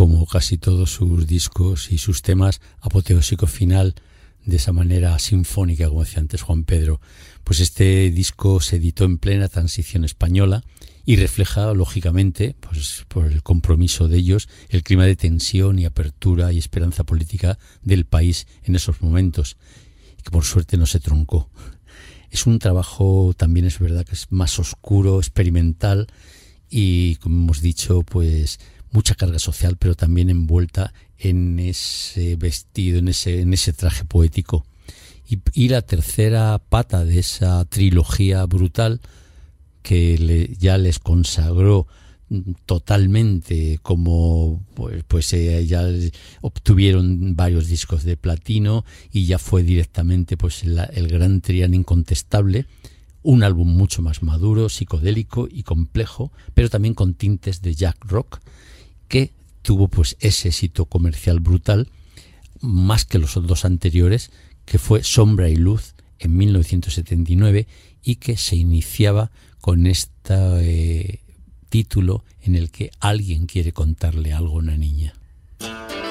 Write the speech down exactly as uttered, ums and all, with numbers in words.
como casi todos sus discos y sus temas, apoteósico final, de esa manera sinfónica, como decía antes Juan Pedro. Pues este disco se editó en plena transición española y refleja, lógicamente, pues por el compromiso de ellos, el clima de tensión y apertura y esperanza política del país en esos momentos, que por suerte no se truncó. Es un trabajo, también es verdad que es más oscuro, experimental y, como hemos dicho, pues mucha carga social, pero también envuelta en ese vestido, en ese, en ese traje poético. Y, y la tercera pata de esa trilogía brutal que le, ya les consagró totalmente, como pues, pues eh, ya obtuvieron varios discos de platino y ya fue directamente pues la, el gran Triana incontestable, un álbum mucho más maduro, psicodélico y complejo, pero también con tintes de jack rock, que tuvo pues ese éxito comercial brutal, más que los dos anteriores, que fue Sombra y Luz en mil novecientos setenta y nueve y que se iniciaba con este eh, título en el que alguien quiere contarle algo a una niña.